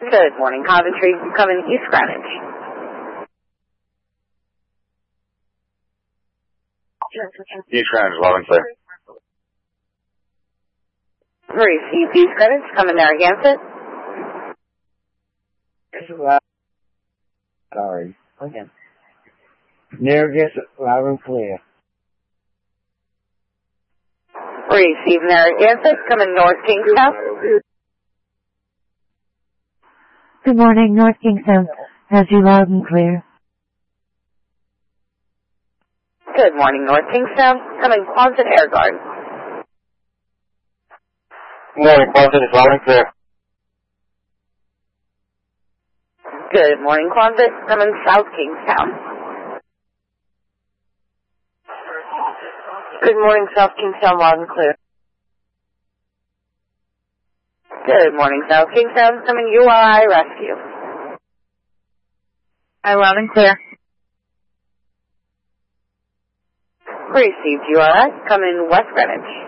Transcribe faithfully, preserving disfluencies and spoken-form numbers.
Good morning, Coventry. Coming East Greenwich. East Greenwich, loud and clear. Receive East Greenwich. Coming Narragansett. Sorry. Again. Narragansett, loud and clear. Receive Narragansett. Coming North Kingstown. Good morning, North Kingstown. Has you loud and clear. Good morning, North Kingstown. Coming Quonset Air Guard. Good morning, Quonset, it's loud and clear. Good morning, Quonset. Coming South Kingstown. Good morning, South Kingstown, loud and clear. Good morning, South Kingstown. Coming U R I Rescue. Hi, loud and clear. Received U R I. Coming West Greenwich.